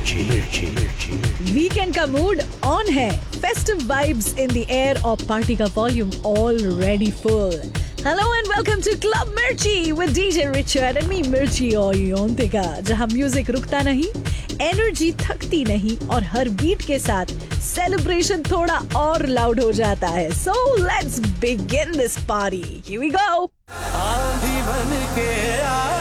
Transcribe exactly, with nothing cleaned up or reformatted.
मिर्ची मिर्ची मिर्ची। वीकेंड का मूड ऑन है, festive vibes in the air और पार्टी का volume already full. Hello and welcome to club मिर्ची with DJ Richard and me मिर्ची और योंतिका, जहां म्यूजिक रुकता नहीं, एनर्जी थकती नहीं और हर बीट के साथ सेलिब्रेशन थोड़ा और लाउड हो जाता है। So let's begin this party, here we go. आंधी बन के आ